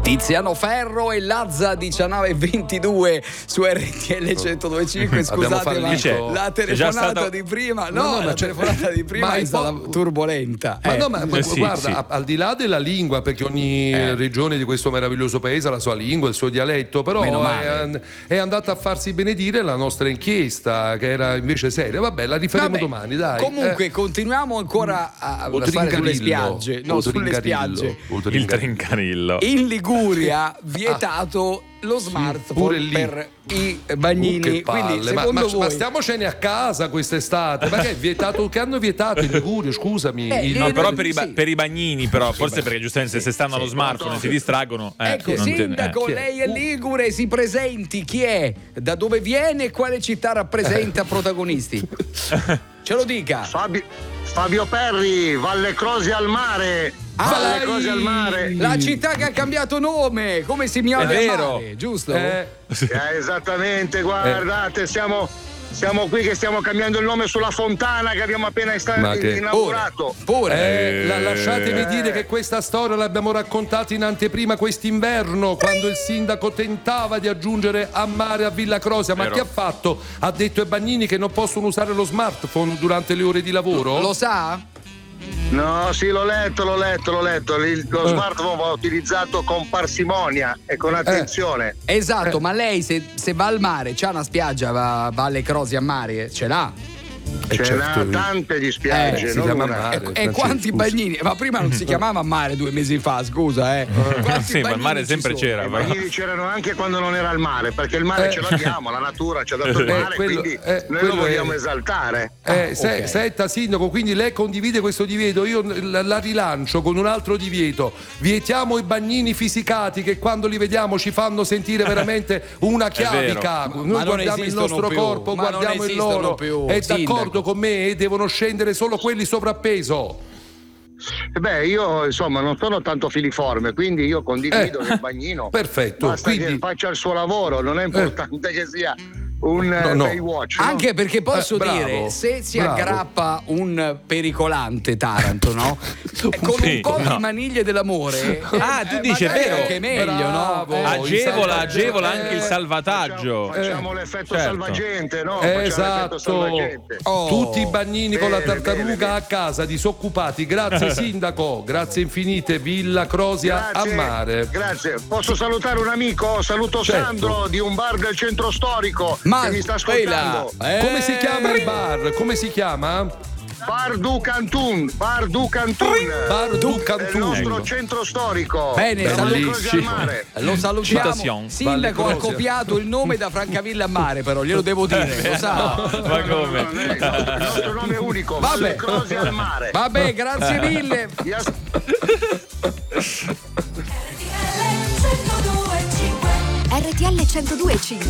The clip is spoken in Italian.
Tiziano Ferro e Lazza 19:22 su RTL 102.5. Scusate, ma la telefonata di prima la telefonata di prima è stata turbolenta. Ma guarda, al di là della lingua, perché ogni regione di questo meraviglioso paese ha la sua lingua, il suo dialetto, però è andata a farsi benedire la nostra inchiesta, che era invece seria. Vabbè, la rifaremo domani, dai. Comunque continuiamo ancora a stare sulle spiagge. No, sulle spiagge. Il Trincarillo. In Liguria vietato lo smartphone per i bagnini. Quindi secondo voi... ma stiamocene a casa quest'estate. Ma che è vietato? Che hanno vietato in Liguria? Scusami. No, però per i bagnini, però forse perché giustamente se stanno allo smartphone e si distraggono. Ecco, sindaco, lei è ligure, si presenti. Chi è? Da dove viene e quale città rappresenta protagonisti? Ce lo dica. Fabio Perri, Valle Crosi al mare. Valle Crosi al mare. La città che ha cambiato nome, come si chiama? È vero, mare, giusto? Esattamente, guardate, siamo qui che stiamo cambiando il nome sulla fontana che abbiamo appena inaugurato. Lasciatemi dire che questa storia l'abbiamo raccontata in anteprima quest'inverno, quando il sindaco tentava di aggiungere a mare a Villa Crosia. Ma che ha fatto? Ha detto ai bagnini che non possono usare lo smartphone durante le ore di lavoro? Lo sa? No, sì, l'ho letto. Lo smartphone va utilizzato con parsimonia e con attenzione. Esatto, ma lei se va al mare, c'ha una spiaggia, va alle Crosi a mare, ce l'ha? Ce n'ha tante di spiagge, si chiama mare, e quanti bagnini? Ma prima non si chiamava mare 2 mesi fa, scusa, sì, ma il mare sempre c'era. I bagnini c'erano anche quando non era il mare, perché il mare ce l'abbiamo, la natura ci ha dato il mare, quindi noi lo vogliamo esaltare. Senta, sindaco, quindi lei condivide questo divieto? Io la rilancio con un altro divieto. Vietiamo i bagnini fisicati che quando li vediamo ci fanno sentire veramente una chiavica. Noi guardiamo il nostro corpo, guardiamo il loro. È d'accordo con me? Devono scendere solo quelli sovrappeso. Io insomma non sono tanto filiforme, quindi io condivido il bagnino. Perfetto. Basta che faccia il suo lavoro, non è importante che sia un Baywatch. Anche perché posso dire, se si aggrappa un pericolante Taranto, no? Con un po' di maniglie dell'amore. Tu dici, è vero, che è meglio, no? Agevola anche il salvataggio. Facciamo l'effetto salvagente, no? Esatto. Tutti i bagnini con la tartaruga a casa, disoccupati. Grazie sindaco, grazie infinite. Villa Crosia a mare. Grazie. Posso salutare un amico? Saluto Sandro di un bar del centro storico. Che mi sta ascoltando. Come si chiama il bar? Come si chiama? Bar du Cantun. Il nostro centro storico. Bene, lo salutiamo. Sindaco ha copiato il nome da Francavilla a mare, però glielo devo dire, lo sa. Ma come? Il nostro nome è unico. Valle Crosi al mare. Vabbè, grazie mille. RTL 102.5